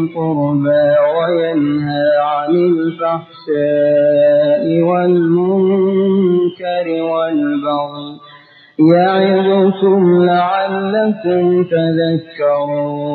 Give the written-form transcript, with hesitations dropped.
القربى وينهى عن الفحشاء والمنكر والبغي يعظكم لعلكم تذكرون